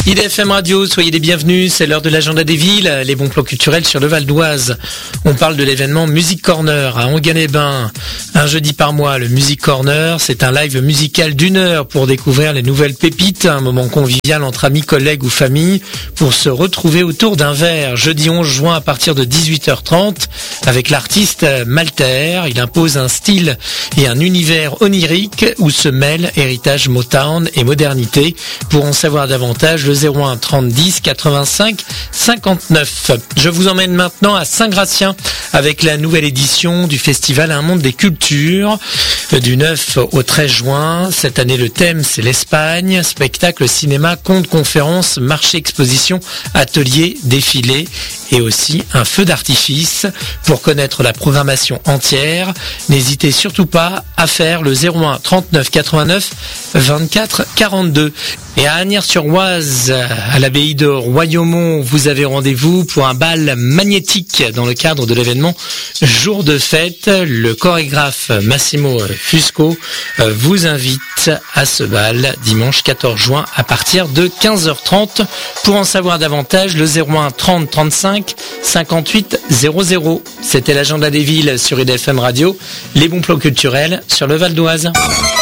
IDFM Radio, soyez les bienvenus, c'est l'heure de l'agenda des villes, les bons plans culturels sur le Val d'Oise. On parle de l'événement Music Corner à Enghien-les-Bains. Un jeudi par mois, le Music Corner, c'est un live musical d'1 heure pour découvrir les nouvelles pépites, un moment convivial entre amis, collègues ou famille pour se retrouver autour d'un verre. Jeudi 11 juin à partir de 18h30 avec l'artiste Malter. Il impose un style et un univers onirique où se mêlent héritage Motown et modernité. Pour en savoir davantage, le 01 30 10 85 59. Je vous emmène maintenant à Saint-Gratien avec la nouvelle édition du festival Un monde des cultures du 9 au 13 juin. Cette année, le thème, c'est l'Espagne. Spectacle, cinéma, contes, conférences, marché, exposition, ateliers, défilés et aussi un feu d'artifice. Pour connaître la programmation entière, n'hésitez surtout pas à faire le 01 39 89 24 42. Et à Agnières-sur-Oise, à l'abbaye de Royaumont, vous avez rendez-vous pour un bal magnétique dans le cadre de l'événement Jour de fête. Le chorégraphe Massimo Fusco vous invite à ce bal dimanche 14 juin à partir de 15h30. Pour en savoir davantage, le 01 30 35 58 00. C'était l'agenda des villes sur IDFM Radio, les bons plans culturels sur le Val d'Oise.